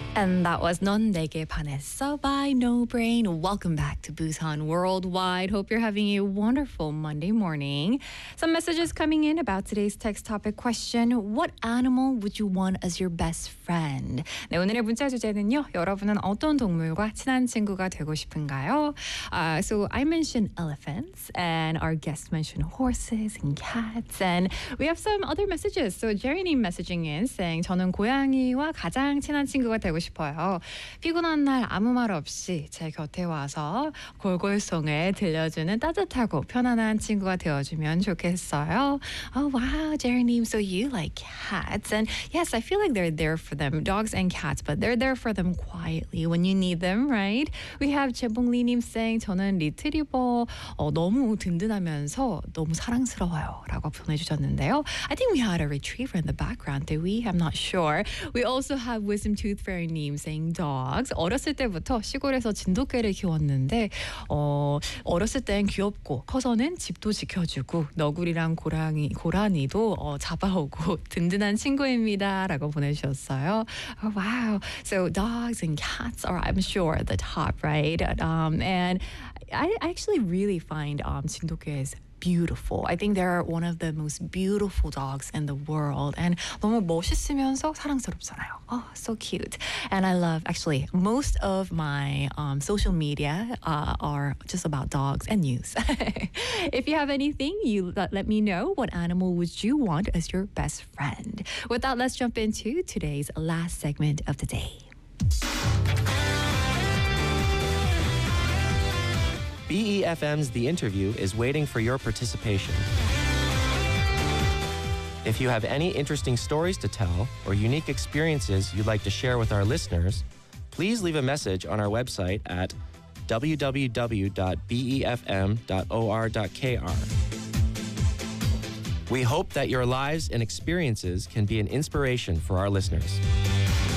And that was 넌 내게 반했어 by No Brain. Welcome back to Busan Worldwide. Hope you're having a wonderful Monday morning. Some messages coming in about today's text topic question. What animal would you want as your best friend? 네, 오늘의 문자 주제는요. 여러분은 어떤 동물과 친한 친구가 되고 싶은가요? So I mentioned elephants and our guest mentioned horses and cats. And we have some other messages. So Jerry님 messaging in saying 저는 고양이와 가장 친한 친구가 되고 싶어요. 피곤한 날 아무 말 없이 제 곁에 와서 골골송을 들려주는 따뜻하고 편안한 친구가 되어주면 좋겠어요. Oh wow, Jerry님, so you like cats. And yes, I feel like they're there for them, dogs and cats, but they're there for them quietly when you need them, right? We have 재봉리님 saying 저는 리트리버 너무 든든하면서 너무 사랑스러워요 라고 보내주셨는데요. I think we had a retriever in the background, did we? I'm not sure. We also have Wisdom Tooth Fairy 님 saying dogs. 어렸을 때부터 시골에서 진돗개를 키웠는데 어렸을 땐 귀엽고 커서는 집도 지켜주고 너구리랑 고라니도 잡아오고 든든한 친구입니다 라고 보내주셨어요. Oh, wow. So dogs and cats are, I'm sure, the top, right? And I actually really find 진돗개's beautiful. I think they're one of the most beautiful dogs in the world. And 너무 멋있으면서 사랑스럽잖아요. Oh, so cute. And I love, actually, most of my social media are just about dogs and news. If you have anything, you let me know. What animal would you want as your best friend? With that, let's jump into today's last segment of the day. BEFM's The Interview is waiting for your participation. If you have any interesting stories to tell or unique experiences you'd like to share with our listeners, please leave a message on our website at www.befm.or.kr. We hope that your lives and experiences can be an inspiration for our listeners.